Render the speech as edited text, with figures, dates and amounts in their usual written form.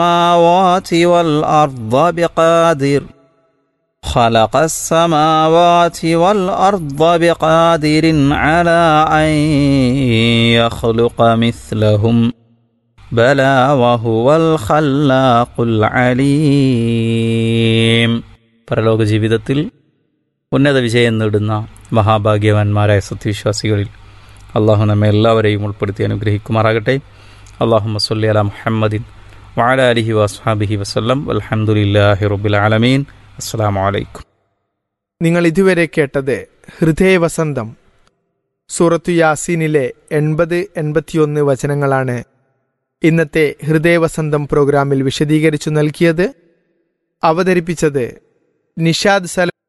السماوات والأرض بقادر خلق السماوات والأرض بقادر على أن يخلق مثلهم بلى وهو الخلاق العليم. പരലോക ജീവിതത്തിൽ ഉന്നത വിജയം നേടുന്ന മഹാഭാഗ്യവാന്മാരായ സത്യവിശ്വാസികളിൽ അള്ളാഹു നമ്മെ എല്ലാവരെയും ഉൾപ്പെടുത്തി അനുഗ്രഹിക്കുമാറാകട്ടെ. അല്ലാഹുമ്മ സ്വല്ലി അലാ മുഹമ്മദിൻ വഅലാ ആലിഹി വസ്ഹബിഹി വസല്ലം. വൽഹംദുലില്ലാഹി റബ്ബിൽ ആലമീൻ. അസ്സലാമു അലൈക്കും. നിങ്ങൾ ഇതുവരെ കേട്ടത് ഹൃദയവസന്തം. സൂറത്തു യാസീനിലെ 80-81 വചനങ്ങളാണ് ഇന്നത്തെ ഹൃദയവസന്തം പ്രോഗ്രാമിൽ വിശദീകരിച്ചു നൽകിയത്. അവതരിപ്പിച്ചത് നിഷാദ് സല.